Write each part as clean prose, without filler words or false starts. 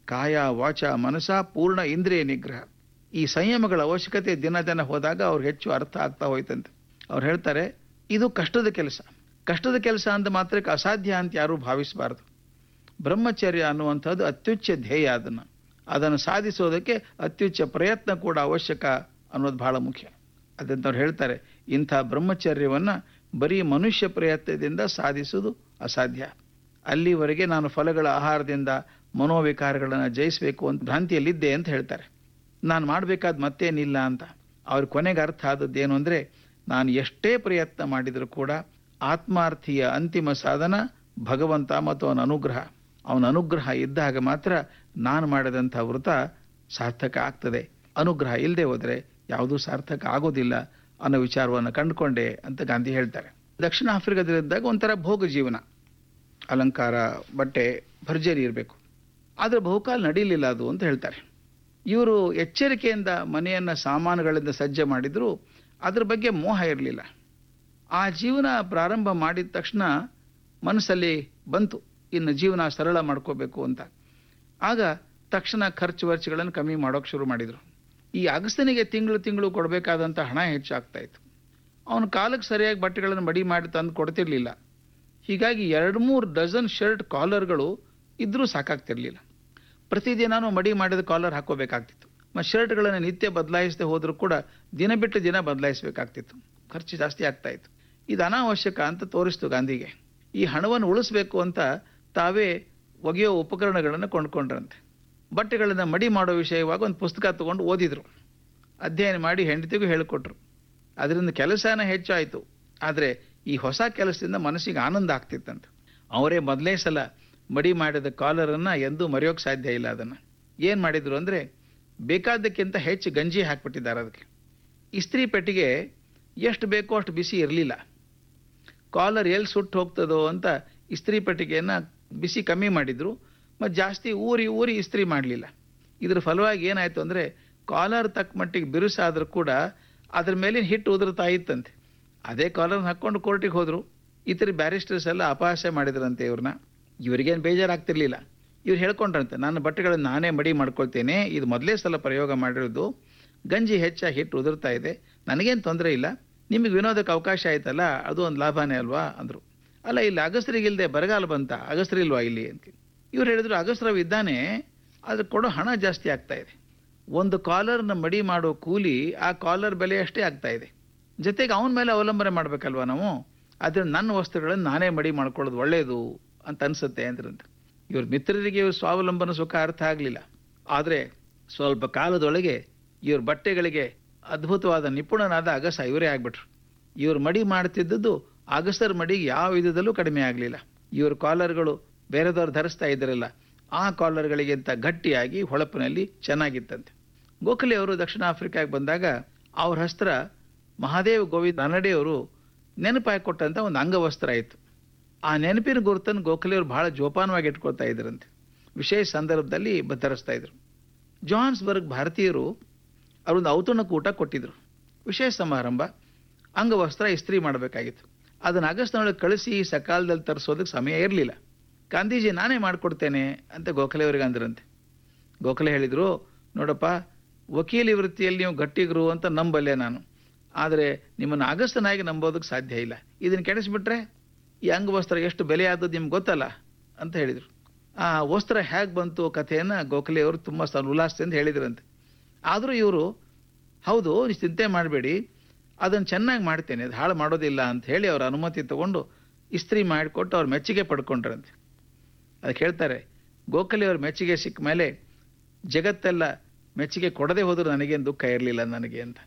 ಕಾಯ ವಾಚ ಮನಸ ಪೂರ್ಣ ಇಂದ್ರಿಯ ನಿಗ್ರಹ. ಈ ಸಂಯಮಗಳ ಅವಶ್ಯಕತೆ ದಿನ ದಿನ ಹೋದಾಗ ಅವ್ರಿಗೆ ಹೆಚ್ಚು ಅರ್ಥ ಆಗ್ತಾ ಹೋಯ್ತಂತೆ. ಅವ್ರು ಹೇಳ್ತಾರೆ, ಇದು ಕಷ್ಟದ ಕೆಲಸ. ಕಷ್ಟದ ಕೆಲಸ ಅಂದ ಮಾತ್ರಕ್ಕೆ ಅಸಾಧ್ಯ ಅಂತ ಯಾರೂ ಭಾವಿಸಬಾರ್ದು. ಬ್ರಹ್ಮಚರ್ಯ ಅನ್ನುವಂಥದ್ದು ಅತ್ಯುಚ್ಚ ಧ್ಯೇಯ. ಅದನ್ನು ಸಾಧಿಸೋದಕ್ಕೆ ಅತ್ಯುಚ್ಚ ಪ್ರಯತ್ನ ಕೂಡ ಅವಶ್ಯಕ ಅನ್ನೋದು ಬಹಳ ಮುಖ್ಯ. ಅದಂತವ್ರು ಹೇಳ್ತಾರೆ, ಇಂಥ ಬ್ರಹ್ಮಚರ್ಯವನ್ನು ಬರೀ ಮನುಷ್ಯ ಪ್ರಯತ್ನದಿಂದ ಸಾಧಿಸೋದು ಅಸಾಧ್ಯ. ಅಲ್ಲಿವರೆಗೆ ನಾನು ಫಲಗಳ ಆಹಾರದಿಂದ ಮನೋವಿಕಾರಗಳನ್ನು ಜಯಿಸಬೇಕು ಅಂತ ಭ್ರಾಂತಿಯಲ್ಲಿದ್ದೆ ಅಂತ ಹೇಳ್ತಾರೆ. ನಾನು ಮಾಡಬೇಕಾದ ಮತ್ತೇನಿಲ್ಲ ಅಂತ. ಅವ್ರ ಕೊನೆಗೆ ಅರ್ಥ ಆದದ್ದೇನು ಅಂದರೆ, ನಾನು ಎಷ್ಟೇ ಪ್ರಯತ್ನ ಮಾಡಿದರೂ ಕೂಡ ಆತ್ಮಾರ್ಥಿಯ ಅಂತಿಮ ಸಾಧನ ಭಗವಂತ ಮತ್ತು ಅವನ ಅನುಗ್ರಹ. ಅವನ ಅನುಗ್ರಹ ಇದ್ದಾಗ ಮಾತ್ರ ನಾನು ಮಾಡಿದಂಥ ವೃತ ಸಾರ್ಥಕ ಆಗ್ತದೆ. ಅನುಗ್ರಹ ಇಲ್ಲದೆ ಹೋದರೆ ಯಾವುದೂ ಸಾರ್ಥಕ ಆಗೋದಿಲ್ಲ ಅನ್ನೋ ವಿಚಾರವನ್ನು ಕಂಡುಕೊಂಡೆ ಅಂತ ಗಾಂಧಿ ಹೇಳ್ತಾರೆ. ದಕ್ಷಿಣ ಆಫ್ರಿಕಾದಲ್ಲಿದ್ದಾಗ ಒಂಥರ ಭೋಗ ಜೀವನ, ಅಲಂಕಾರ, ಬಟ್ಟೆ, ಭರ್ಜರಿ ಇರಬೇಕು. ಆದರೆ ಬಹುಕಾಲ ನಡೀಲಿಲ್ಲ ಅದು ಅಂತ ಹೇಳ್ತಾರೆ. ಇವರು ಎಚ್ಚರಿಕೆಯಿಂದ ಮನೆಯನ್ನು ಸಾಮಾನುಗಳಿಂದ ಸಜ್ಜೆ ಮಾಡಿದರೂ ಅದ್ರ ಬಗ್ಗೆ ಮೋಹ ಇರಲಿಲ್ಲ. ಆ ಜೀವನ ಪ್ರಾರಂಭ ಮಾಡಿದ ತಕ್ಷಣ ಮನಸ್ಸಲ್ಲಿ ಬಂತು, ಇನ್ನು ಜೀವನ ಸರಳ ಮಾಡ್ಕೋಬೇಕು ಅಂತ. ಆಗ ತಕ್ಷಣ ಖರ್ಚು ವೆಚ್ಚಗಳನ್ನು ಕಮ್ಮಿ ಮಾಡೋಕೆ ಶುರು ಮಾಡಿದರು. ಈ ಅಗಸ್ತನಿಗೆ ತಿಂಗಳು ಕೊಡಬೇಕಾದಂಥ ಹಣ ಹೆಚ್ಚಾಗ್ತಾ ಇತ್ತು. ಅವನ ಕಾಲಕ್ಕೆ ಸರಿಯಾಗಿ ಬಟ್ಟೆಗಳನ್ನು ಮಡಿ ಮಾಡಿ ತಂದು ಕೊಡ್ತಿರ್ಲಿಲ್ಲ. ಹೀಗಾಗಿ 2-3 ಡಜನ್ ಶರ್ಟ್ ಕಾಲರ್ಗಳು ಇದ್ರೂ ಸಾಕಾಗ್ತಿರ್ಲಿಲ್ಲ. ಪ್ರತಿದಿನಾನು ಮಡಿ ಮಾಡಿದ ಕಾಲರ್ ಹಾಕೋಬೇಕಾಗ್ತಿತ್ತು. ಮತ್ತು ಶರ್ಟ್ಗಳನ್ನು ನಿತ್ಯ ಬದಲಾಯಿಸದೆ ಹೋದರೂ ಕೂಡ ದಿನ ಬಿಟ್ಟು ದಿನ ಬದಲಾಯಿಸಬೇಕಾಗ್ತಿತ್ತು. ಖರ್ಚು ಜಾಸ್ತಿ ಆಗ್ತಾ ಇತ್ತು. ಇದು ಅನಾವಶ್ಯಕ ಅಂತ ತೋರಿಸ್ತು ಗಾಂಧಿಗೆ. ಈ ಹಣವನ್ನು ಉಳಿಸ್ಬೇಕು ಅಂತ ತಾವೇ ಒಗೆಯೋ ಉಪಕರಣಗಳನ್ನು ಕೊಂಡ್ಕೊಂಡ್ರಂತೆ. ಬಟ್ಟೆಗಳನ್ನು ಮಡಿ ಮಾಡೋ ವಿಷಯವಾಗಿ ಒಂದು ಪುಸ್ತಕ ತಗೊಂಡು ಓದಿದ್ರು. ಅಧ್ಯಯನ ಮಾಡಿ ಹೆಂಡತಿಗೂ ಹೇಳಿಕೊಟ್ರು. ಅದರಿಂದ ಕೆಲಸನ ಹೆಚ್ಚಾಯಿತು. ಆದರೆ ಈ ಹೊಸ ಕೆಲಸದಿಂದ ಮನಸ್ಸಿಗೆ ಆನಂದ ಆಗ್ತಿತ್ತಂತೆ. ಅವರೇ ಮೊದಲೇ ಸಲ ಮಡಿ ಮಾಡಿದ ಕಾಲರನ್ನು ಎಂದೂ ಮರೆಯೋಕ್ಕೆ ಸಾಧ್ಯ ಇಲ್ಲ. ಅದನ್ನು ಏನು ಮಾಡಿದರು ಅಂದರೆ, ಬೇಕಾದಕ್ಕಿಂತ ಹೆಚ್ಚು ಗಂಜಿ ಹಾಕಿಬಿಟ್ಟಿದ್ದಾರೆ ಅದಕ್ಕೆ. ಇಸ್ತ್ರಿ ಪೆಟ್ಟಿಗೆ ಎಷ್ಟು ಬೇಕೋ ಅಷ್ಟು ಬಿಸಿ ಇರಲಿಲ್ಲ. ಕಾಲರ್ ಎಲ್ಲಿ ಸುಟ್ಟು ಹೋಗ್ತದೋ ಅಂತ ಇಸ್ತ್ರಿ ಪೆಟ್ಟಿಗೆಯನ್ನು ಬಿಸಿ ಕಮ್ಮಿ ಮಾಡಿದರು. ಮತ್ತು ಜಾಸ್ತಿ ಊರಿ ಇಸ್ತ್ರಿ ಮಾಡಲಿಲ್ಲ. ಇದರ ಫಲವಾಗಿ ಏನಾಯಿತು ಅಂದರೆ, ಕಾಲರ್ ತಕ್ಕ ಮಟ್ಟಿಗೆ ಬಿರುಸಾದರೂ ಕೂಡ ಅದ್ರ ಮೇಲಿನ ಹಿಟ್ಟು ಉದುರ್ತಾ ಇತ್ತಂತೆ. ಅದೇ ಕಾಲರ್ನ ಹಾಕ್ಕೊಂಡು ಕೋರ್ಟಿಗೆ ಹೋದರು. ಇತರ ಬ್ಯಾರಿಸ್ಟರ್ಸ್ ಎಲ್ಲ ಅಪಹಾಸ್ಯ ಮಾಡಿದ್ರಂತೆ ಇವ್ರನ್ನ. ಇವರಿಗೇನು ಬೇಜಾರಾಗ್ತಿರ್ಲಿಲ್ಲ. ಇವ್ರು ಹೇಳ್ಕೊಂಡ್ರಂತೆ, ನನ್ನ ಬಟ್ಟೆಗಳನ್ನು ನಾನೇ ಮಡಿ ಮಾಡ್ಕೊಳ್ತೇನೆ, ಇದು ಮೊದಲೇ ಸಲ ಪ್ರಯೋಗ ಮಾಡಿರೋದು, ಗಂಜಿ ಹೆಚ್ಚಾಗಿ ಹಿಟ್ಟು ಉದುರ್ತಾ ಇದೆ, ನನಗೇನು ತೊಂದರೆ ಇಲ್ಲ, ನಿಮಗೆ ವಿನೋದಕ್ಕೆ ಅವಕಾಶ ಆಯ್ತಲ್ಲ, ಅದು ಒಂದು ಲಾಭನೇ ಅಲ್ವಾ ಅಂದರು. ಅಲ್ಲ, ಇಲ್ಲಿ ಅಗಸ್ತ್ರಿಗಿಲ್ಲದೆ ಬರಗಾಲ ಬಂತ, ಅಗಸ್ತ್ರಿಲ್ವಾ ಇಲ್ಲಿ ಅಂತ. ಇವ್ರು ಹೇಳಿದ್ರು, ಅಗಸ್ತ್ರವ್ ಇದ್ದಾನೆ, ಆದರೆ ಕೊಡೋ ಹಣ ಜಾಸ್ತಿ ಆಗ್ತಾ ಇದೆ. ಒಂದು ಕಾಲರ್ನ ಮಡಿ ಮಾಡೋ ಕೂಲಿ ಆ ಕಾಲರ್ ಬೆಲೆ ಅಷ್ಟೇ ಆಗ್ತಾ ಇದೆ. ಜೊತೆಗೆ ಅವನ ಮೇಲೆ ಅವಲಂಬನೆ ಮಾಡಬೇಕಲ್ವ ನಾವು. ಆದ್ದರಿಂದ ನನ್ನ ವಸ್ತುಗಳನ್ನು ನಾನೇ ಮಡಿ ಮಾಡ್ಕೊಳ್ಳೋದು ಒಳ್ಳೆಯದು ಅಂತ ಅನಿಸುತ್ತೆ ಅಂದ್ರಂತೆ. ಇವ್ರ ಮಿತ್ರರಿಗೆ ಇವ್ರ ಸ್ವಾವಲಂಬನ ಸುಖ ಅರ್ಥ ಆಗಲಿಲ್ಲ. ಆದರೆ ಸ್ವಲ್ಪ ಕಾಲದೊಳಗೆ ಇವ್ರ ಬಟ್ಟೆಗಳಿಗೆ ಅದ್ಭುತವಾದ ನಿಪುಣನಾದ ಅಗಸ ಇವರೇ ಆಗ್ಬಿಟ್ರು. ಇವ್ರು ಮಡಿ ಮಾಡ್ತಿದ್ದದ್ದು ಅಗಸರ ಮಡಿಗೆ ಯಾವ ವಿಧದಲ್ಲೂ ಕಡಿಮೆ ಆಗಲಿಲ್ಲ. ಇವ್ರ ಕಾಲರ್ಗಳು ಬೇರೆದವ್ರು ಧರಿಸ್ತಾ ಇದ್ದರಲ್ಲ, ಆ ಕಾಲರ್ಗಳಿಗಿಂತ ಗಟ್ಟಿಯಾಗಿ ಹೊಳಪಿನಲ್ಲಿ ಚೆನ್ನಾಗಿತ್ತಂತೆ. ಗೋಖಲೆ ಅವರು ದಕ್ಷಿಣ ಆಫ್ರಿಕಾಗೆ ಬಂದಾಗ ಅವ್ರ ಹಸ್ತ್ರ ಮಹಾದೇವ್ ಗೋವಿಂದ ರಾನಡೆಯವರು ನೆನಪಾಗಿ ಕೊಟ್ಟಂಥ ಒಂದು ಅಂಗವಸ್ತ್ರ ಆಯಿತು. ಆ ನೆನಪಿನ ಗುರುತನ್ನು ಗೋಖಲೆಯವರು ಬಹಳ ಜೋಪಾನವಾಗಿ ಇಟ್ಕೊಳ್ತಾ ಇದ್ರಂತೆ. ವಿಶೇಷ ಸಂದರ್ಭದಲ್ಲಿ ಧರಿಸ್ತಾ ಇದ್ರು. ಜೋಹಾನ್ಸ್ಬರ್ಗ್ ಭಾರತೀಯರು ಅವರೊಂದು ಔತಣಕೂಟ ಕೊಟ್ಟಿದ್ರು. ವಿಶೇಷ ಸಮಾರಂಭ, ಅಂಗವಸ್ತ್ರ ಇಸ್ತ್ರಿ ಮಾಡಬೇಕಾಗಿತ್ತು. ಅದನ್ನು ಆಗಸ್ಟ್ನೊಳಗೆ ಕಳಿಸಿ ಸಕಾಲದಲ್ಲಿ ತರಿಸೋದಕ್ಕೆ ಸಮಯ ಇರಲಿಲ್ಲ. ಗಾಂಧೀಜಿ ನಾನೇ ಮಾಡಿಕೊಡ್ತೇನೆ ಅಂತ ಗೋಖಲೆಯವರಿಗೆ ಅಂದ್ರಂತೆ. ಗೋಖಲೆ ಹೇಳಿದರು, ನೋಡಪ್ಪ, ವಕೀಲಿ ವೃತ್ತಿಯಲ್ಲಿ ನೀವು ಗಟ್ಟಿಗರು ಅಂತ ನಂಬಲ್ಲೆ ನಾನು, ಆದರೆ ನಿಮ್ಮನ್ನು ಆಗಸ್ತನಾಗಿ ನಂಬೋದಕ್ಕೆ ಸಾಧ್ಯ ಇಲ್ಲ. ಇದನ್ನು ಕೆಡಿಸ್ಬಿಟ್ರೆ ಈ ಅಂಗವಸ್ತ್ರ ಎಷ್ಟು ಬೆಲೆ ಆದದ್ದು ನಿಮ್ಗೆ ಗೊತ್ತಲ್ಲ ಅಂತ ಹೇಳಿದರು. ಆ ವಸ್ತ್ರ ಹೇಗೆ ಬಂತು ಕಥೆಯನ್ನು ಗೋಖಲೆಯವರು ತುಂಬ ಉಲ್ಲಾಸದಿಂದ ಹೇಳಿದ್ರಂತೆ. ಆದರೂ ಇವರು, ಹೌದು, ನೀವು ಚಿಂತೆ ಮಾಡಬೇಡಿ, ಅದನ್ನು ಚೆನ್ನಾಗಿ ಮಾಡ್ತೇನೆ, ಅದು ಹಾಳು ಮಾಡೋದಿಲ್ಲ ಅಂತ ಹೇಳಿ ಅವರ ಅನುಮತಿ ತಗೊಂಡು ಇಸ್ತ್ರಿ ಮಾಡಿಕೊಟ್ಟು ಅವ್ರ ಮೆಚ್ಚುಗೆ ಪಡ್ಕೊಂಡ್ರಂತೆ. ಅದಕ್ಕೆ ಹೇಳ್ತಾರೆ, ಗೋಖಲೆಯವ್ರ ಮೆಚ್ಚುಗೆ ಸಿಕ್ಕ ಮೇಲೆ ಜಗತ್ತೆಲ್ಲ ಮೆಚ್ಚುಗೆ ಕೊಡದೆ ಹೋದರೂ ನನಗೇನು ದುಃಖ ಇರಲಿಲ್ಲ ನನಗೆ ಅಂತ.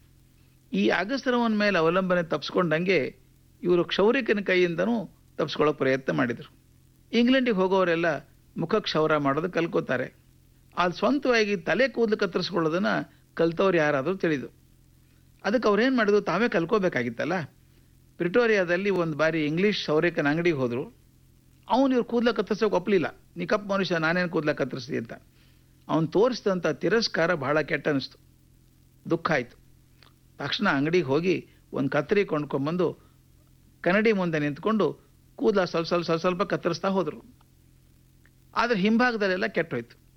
ಈ ಅಗಸ್ತ್ರವನ ಮೇಲೆ ಅವಲಂಬನೆ ತಪ್ಪಿಸ್ಕೊಂಡಂಗೆ ಇವರು ಕ್ಷೌರಿಕನ ಕೈಯಿಂದನೂ ತಪ್ಪಿಸ್ಕೊಳ್ಳೋಕೆ ಪ್ರಯತ್ನ ಮಾಡಿದರು. ಇಂಗ್ಲೆಂಡಿಗೆ ಹೋಗೋರೆಲ್ಲ ಮುಖ ಕ್ಷೌರ ಮಾಡೋದು ಕಲ್ಕೋತಾರೆ. ಅದು ಸ್ವಂತವಾಗಿ ತಲೆ ಕೂದಲು ಕತ್ತರಿಸ್ಕೊಳ್ಳೋದನ್ನು ಕಲ್ತವ್ರು ಯಾರಾದರೂ ತಿಳಿದು. ಅದಕ್ಕೆ ಅವ್ರೇನು ಮಾಡಿದ್ರು, ತಾವೇ ಕಲ್ಕೋಬೇಕಾಗಿತ್ತಲ್ಲ. ಪ್ರಿಟೋರಿಯಾದಲ್ಲಿ ಒಂದು ಬಾರಿ ಇಂಗ್ಲೀಷ್ ಕ್ಷೌರಿಕನ ಅಂಗಡಿಗೆ ಹೋದರು. ಅವನು ಇವ್ರು ಕೂದಲ ಕತ್ತರಿಸೋಕೆ ಒಪ್ಪಲಿಲ್ಲ. ನೀ ಕಪ್ಪು ಮನುಷ್ಯ, ನಾನೇನು ಕೂದಲ ಕತ್ತರಿಸ್ತಿ ಅಂತ. ಅವನು ತೋರಿಸಿದಂಥ ತಿರಸ್ಕಾರ ಬಹಳ ಕೆಟ್ಟ ಅನ್ನಿಸ್ತು, ದುಃಖ ಆಯಿತು. ತಕ್ಷಣ ಅಂಗಡಿಗೆ ಹೋಗಿ ಒಂದು ಕತ್ತರಿ ಕೊಂಡ್ಕೊಂಡ್ಬಂದು ಕನ್ನಡಿ ಮುಂದೆ ನಿಂತ್ಕೊಂಡು ಕೂದಲ ಸ್ವಲ್ಪ ಕತ್ತರಿಸ್ತಾ ಹೋದರು. ಆದರೆ ಹಿಂಭಾಗದಲ್ಲೆಲ್ಲ ಕೆಟ್ಟೋಯ್ತು.